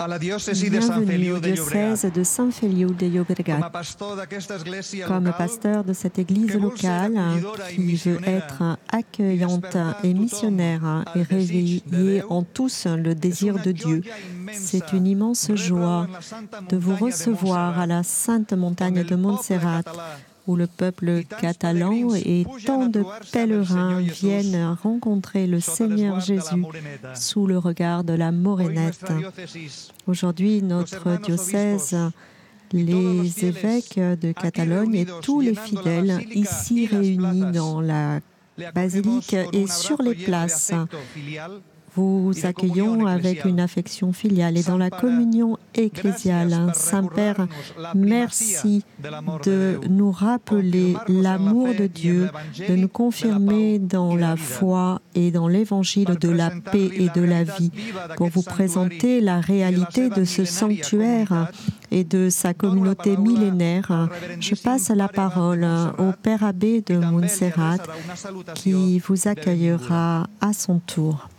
Bienvenue au diocèse de San Feliu de Llobregat. Comme pasteur de cette église locale qui veut être accueillante et missionnaire et réveiller en tous le désir de Dieu, c'est une immense joie de vous recevoir à la sainte montagne de Montserrat, où le peuple catalan et tant de pèlerins viennent rencontrer le Seigneur Jésus sous le regard de la Morénette. Aujourd'hui, notre diocèse, les évêques de Catalogne et tous les fidèles ici réunis dans la basilique et sur les places, vous accueillons avec une affection filiale et dans la communion ecclésiale. Saint-Père, merci de nous rappeler l'amour de Dieu, de nous confirmer dans la foi et dans l'évangile de la paix et de la vie, pour vous présenter la réalité de ce sanctuaire et de sa communauté millénaire. Je passe la parole au Père abbé de Montserrat qui vous accueillera à son tour.